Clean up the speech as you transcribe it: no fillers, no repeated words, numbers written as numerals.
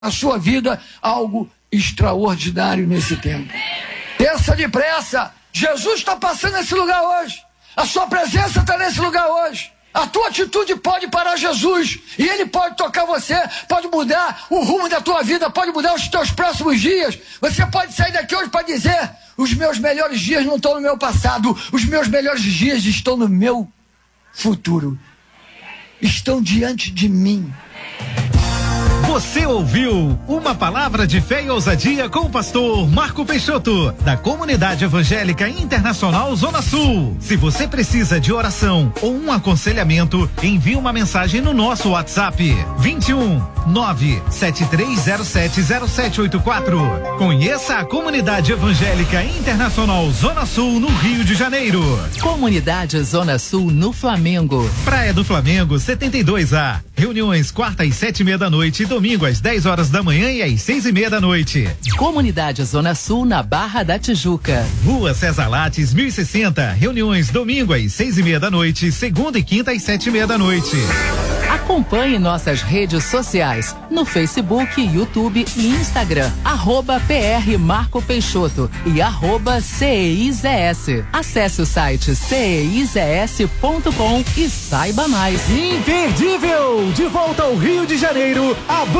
na sua vida algo extraordinário nesse tempo. Desça depressa. Jesus está passando nesse lugar hoje. A sua presença está nesse lugar hoje. A tua atitude pode parar Jesus, e Ele pode tocar você, pode mudar o rumo da tua vida, pode mudar os teus próximos dias. Você pode sair daqui hoje para dizer: os meus melhores dias não estão no meu passado, os meus melhores dias estão no meu futuro, estão diante de mim. Você ouviu uma palavra de fé e ousadia com o pastor Marco Peixoto, da Comunidade Evangélica Internacional Zona Sul. Se você precisa de oração ou um aconselhamento, envie uma mensagem no nosso WhatsApp 21 973070784. Conheça a Comunidade Evangélica Internacional Zona Sul no Rio de Janeiro. Comunidade Zona Sul no Flamengo. Praia do Flamengo 72A. Reuniões quarta às 7:30 da noite, domingo às 10 horas da manhã e às 6:30 da noite. Comunidade Zona Sul na Barra da Tijuca. Rua César Lattes 1060. Reuniões domingo às 6:30 da noite, segunda e quinta às 7:30 da noite. Acompanhe nossas redes sociais no Facebook, YouTube e Instagram, @PR Marco Peixoto e @CEIZS. Acesse o site ceizs.com e saiba mais. Imperdível! De volta ao Rio de Janeiro, a